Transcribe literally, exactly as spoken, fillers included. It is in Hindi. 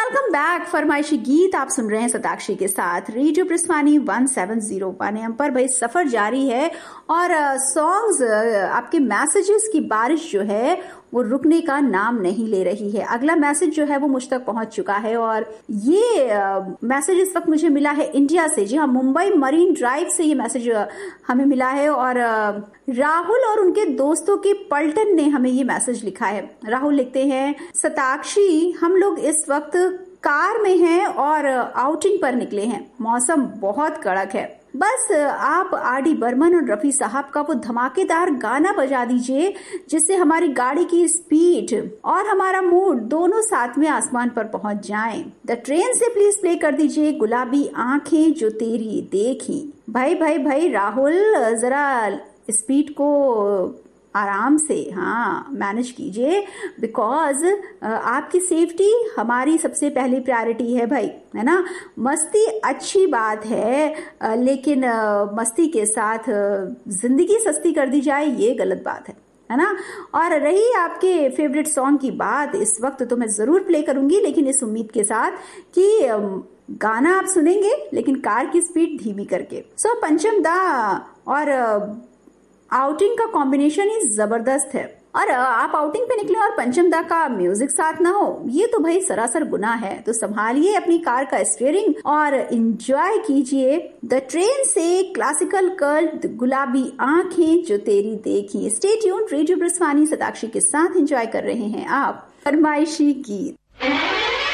Welcome back. फरमाइशी गीत आप सुन रहे हैं सताक्षी के साथ radio प्रस्वानी one seven zero one M पर। भाई सफर जारी है और सॉन्ग्स आपके मैसेजेस की बारिश जो है वो रुकने का नाम नहीं ले रही है। अगला मैसेज जो है वो मुझ तक पहुंच चुका है और ये मैसेज इस वक्त मुझे मिला है इंडिया से। जी हाँ, मुंबई मरीन ड्राइव से ये मैसेज हमें मिला है और राहुल और उनके दोस्तों के पलटन ने हमें ये मैसेज लिखा है। राहुल लिखते हैं, सताक्षी हम लोग इस वक्त कार में हैं और आउटिंग पर निकले हैं। मौसम बहुत कड़क है, बस आप आर डी बर्मन और रफी साहब का वो धमाकेदार गाना बजा दीजिए जिससे हमारी गाड़ी की स्पीड और हमारा मूड दोनों साथ में आसमान पर पहुंच जाएं। द ट्रेन से प्लीज प्ले कर दीजिए गुलाबी आंखें जो तेरी देखी। भाई भाई भाई राहुल, जरा स्पीड को आराम से हाँ मैनेज कीजिए, बिकॉज आपकी सेफ्टी हमारी सबसे पहली प्रायोरिटी है भाई, है ना। मस्ती अच्छी बात है लेकिन मस्ती के साथ जिंदगी सस्ती कर दी जाए ये गलत बात है, है ना। और रही आपके फेवरेट सॉन्ग की बात, इस वक्त तो मैं जरूर प्ले करूंगी लेकिन इस उम्मीद के साथ कि गाना आप सुनेंगे लेकिन कार की स्पीड धीमी करके। सो पंचम दा और आउटिंग का कॉम्बिनेशन ही जबरदस्त है और आप आउटिंग पे निकले और पंचम दा का म्यूजिक साथ ना हो, ये तो भाई सरासर गुनाह है। तो संभालिए अपनी कार का स्टीयरिंग और एंजॉय कीजिए द ट्रेन से क्लासिकल कर्ल गुलाबी आंखें जो तेरी देखी। स्टे ट्यून्ड, रेडियो प्रस्वानी सताक्षी के साथ एंजॉय कर रहे हैं आप फरमाइशी गीत।